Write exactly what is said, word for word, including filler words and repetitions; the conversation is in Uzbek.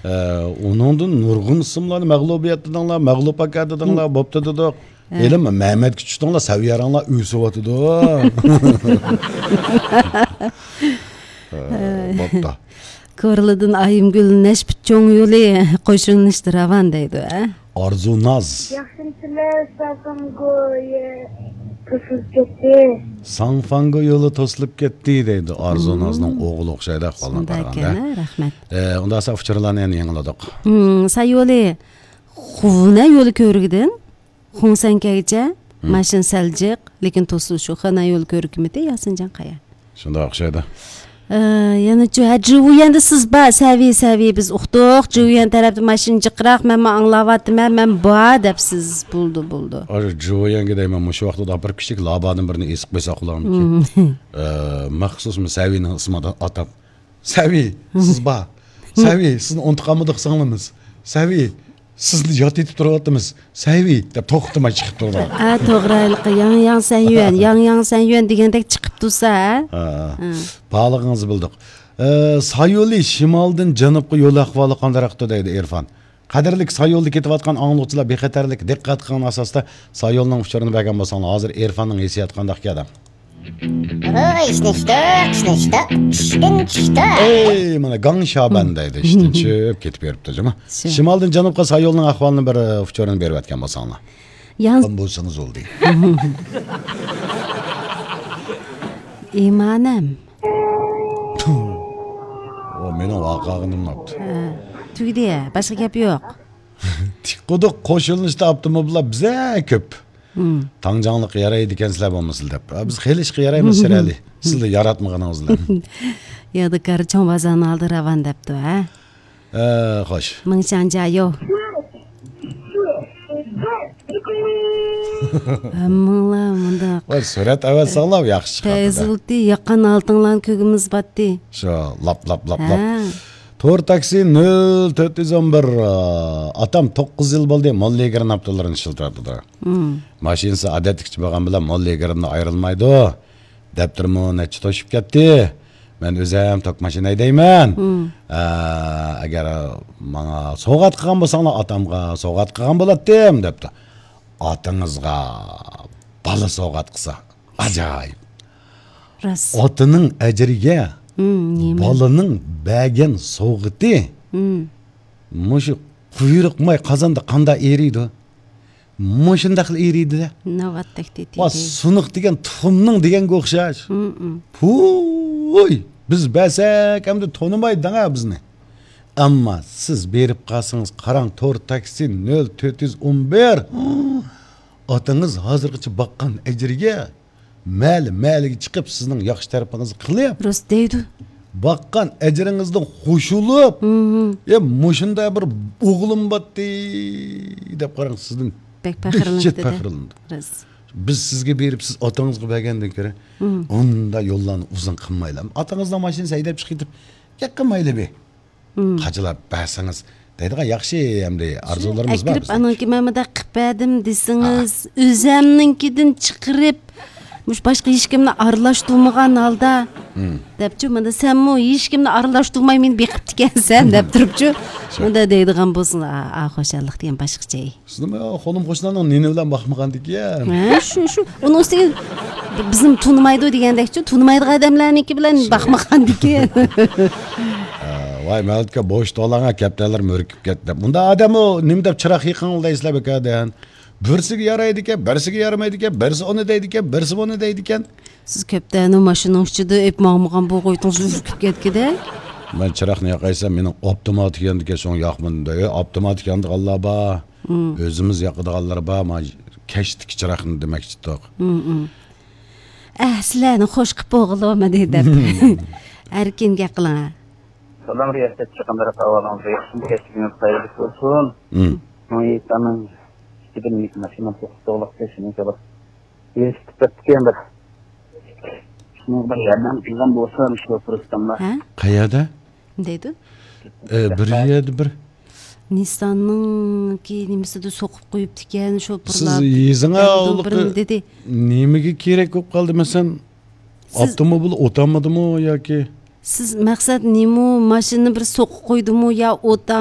Onundan nurgun isimlarni mag'lubiyatidanglar, mag'lub akadidanglar, bo'pti dedik. Elim Mehmet Küçük'tanglar saviyaranglar o'syapti. Bo'pti. Ko'rlidan Ayımgül Neşpit cho'ng yo'li qo'shilishdi ravan deydi, ha? Arzunaz. Yaxshiliklar Safango'ye to'silib ketdi. Sanfango yo'li to'silib ketdi deydi Arzunazning o'g'li o'xshaydi qolgan qaraganda. Rahmat. Eh, unda esa uchurlarni yana yangiladik. Hmm, sayoli xuvna yo'li ko'rigidin. Xunsankaycha mashin saljiq, lekin to'siq shu xana yo'l ko'rikmidi Yasinjon qaya. Shunda o'xshaydi. Yana Jivuyan'da siz ba saviy saviy biz uqdiq. Jivuyan tarafda mashin jiqraq, men anglayapman, men ba deb siz buldu buldu. Ar Jivuyanga deyman, shu vaqtda bir kichik labadin birini esib qo'ysa qo'ylarmiki. Eh, maxsus Saviyning ismidan atab. Saviy, siz ba. Saviy, sizni intiqomida qilsangiz. Saviy, sizni yot etib turyapmiz. Saviy deb to'xtamay chiqib turdi. Ha, to'g'riliq. Yang yang san yuan, yang yang san yuan degandek chiqib tursa, ha. Bağlığınızı bildik. Ee, Sayoli şimaldan janubga yo'l ahvoli qandaraqda deydi Erfan. Qadrlik Sayolda ketayotgan anglovchilar bexatarlik diqqat qilgan asosda Sayolning uchurini bergan bo'lsanglar, hozir Erfanning hissiyoti qandaq adam? Oy, ishnishda, ishnishda, tushdan tushda. Ey, mana gang shaban deydi, ishdan tushib ketib beribdi, jama. Şimaldan janubga Sayolning ahvolini bir uchurini berib o'tgan bo'lsanglar. Yan bo'lsangiz oldi. İmanım. O mening vaqag'im yaptı. Tugdi ya, boshqa gap yo'q. Tikquduq qo'shilishda avtomobillar biza ko'p. Tangjanliq yaraydi ekansizlar bo'lmasin deb. Biz hali ishga yaraymiz sirali. Sizlar yaratmaganingizlar. Yo'da qarchon bazani oldi ravan debdi, ha? Eh, xo'sh. Mingchanja yo'q. Ammola munda. Va surat avval saqlab yaxshi chiqadi. Tezildi, yaqin oltinlan ko'gimiz batdi. Shu lap lap lap lap. To'r taksi nol to'rt yuz o'n bir. Atam to'qqiz yil bo'ldi Mollegarin avtolarini ishlatadi. Mashinasi odatlikcha bo'lgan bilan Mollegarindan ayrilmaydi. Daftarmo necha to'shib ketdi. Men o'zim tok mashina haydayman. Agar menga sovg'at qilgan bo'lsanglar, atamga sovg'at qilgan bo'lardim debdi. Atыңызға бала соғат қылса, ажайып. Рас. Отының әжірге балының бәген соғыты, мұшы құйрық май қазанда қанда ерейді. Мұшындақыл ерейді де. Наваттық дейді. Ва сұнық деген тұқымның деген көқшаш. Пуй, біз бәсәк әмді тонымайды даңа бізіне. Amma siz berip qalsınız qarang to'r taksi nol to'rt yuz o'n bir. Atınız hazırgıçı baqqan ejriga mal maliga chiqib sizning yaxshi tarafingizni qilib. Rost deydi. Baqqan ejringizdan qo'shilib, ya mushunda bir o'g'lim batdi deb qarang sizning bek faxrlanadi. Rost. Biz sizga berib siz otangizga bergandan ko'ra, unda yo'llarni uzun qilmaylar. Atangizdan mashina haydab chiqib, yaqinmayli be. Qachilab ba'sangiz deydigan yaxshi hamda arzularimiz bor. Akirib anonki mamada qilpadim desingiz, o'zimninkidan chiqirib, mush boshqa hech kimni aralashtirmagan holda debchi, mana senmi hech kimni aralashtirmay meni beqib ekansan deb turibchi. Bunda deydigan bo'lsin, a xo'shallik degan boshqacha. Sizni xonim qo'shnilarning neni bilan baxmagandiki ya. Ha, shu shu. Uni ustiga bizim tunimaydi degandekchi, tunimaydigan odamlarniki bilan baxmagandiki. Vay Melodka boş dolana kaptalar mörküp ketdi. Bunda adamı nim deb chiroq yiqinlayslab ekan. Birsiga yaraydi ekan, birsiga yaramaydi ekan, birsi uni deydi ekan, birsi buni deydi ekan. Siz kaptani mashinang ichida ep maqmagan bu qo'ytingiz urkib ketgida. Men chiroqni yoqaysam mening avtomatik yandiga so'ng yoqmanda. Avtomatik yandiq Allah ba. O'zimiz yoqadiganlar ba, ma kashtik chiroqni demakchi to'q. Ah, sizlarni xo'sh qilib bo'g'ilma deydi. Erkinga qiling. Salam riyasat chiqimlar tavalan reaksiya keskin sayılır olsun. Hmm. Noy tamam. Gidin mi masina to'xtolib sesini kelib. Eshitib bir. Shuni bir yerdan bilgan bo'lsa, shu fursatda. Qayerda? Deydi? E, bir yerda bir. Nissanning ki nimasida so'qib qo'yibdi ekan, sho'pirlab. Siz yezingga dedi. Nimaga kerak bo'lib qoldi masan? Avtomobil o'tamadimi yoki? Siz maqsad nima? Mashina bir so'qib qo'ydimi yo o'ta